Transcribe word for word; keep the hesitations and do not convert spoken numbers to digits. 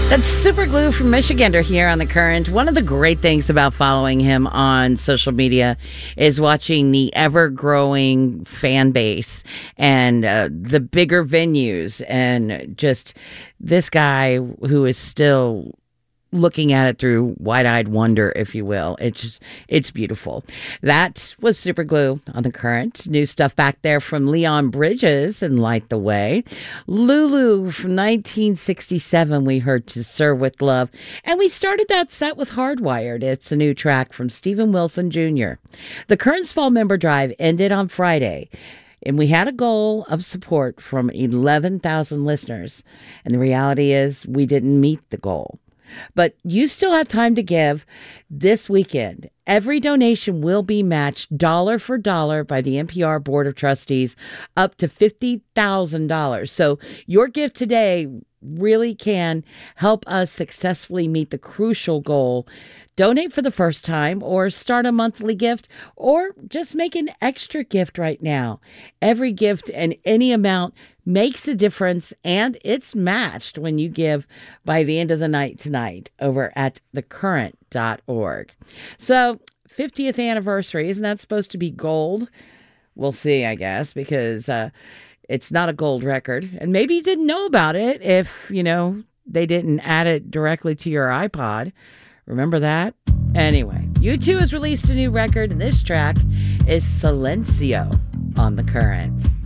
That's Super Glue from Michigander here on The Current. One of the great things about following him on social media is watching the ever-growing fan base and uh, the bigger venues, and just this guy who is still looking at it through wide-eyed wonder, if you will. It's just, it's beautiful. That was Super Glue on The Current. New stuff back there from Leon Bridges and Light the Way. Lulu from nineteen sixty-seven, we heard To Serve With Love. And we started that set with Hardwired. It's a new track from Steven Wilson Junior The Current's Fall Member Drive ended on Friday, and we had a goal of support from eleven thousand listeners. And the reality is we didn't meet the goal. But you still have time to give this weekend. Every donation will be matched dollar for dollar by the N P R Board of Trustees up to fifty thousand dollars. So your gift today really can help us successfully meet the crucial goal. Donate for the first time, or start a monthly gift, or just make an extra gift right now. Every gift and any amount makes a difference, and it's matched when you give by the end of the night tonight over at the current dot org. So, fiftieth anniversary, isn't that supposed to be gold? We'll see, I guess, because uh, it's not a gold record. And maybe you didn't know about it if, you know, they didn't add it directly to your iPod. Remember that? Anyway, U two has released a new record, and this track is Silencio on The Current.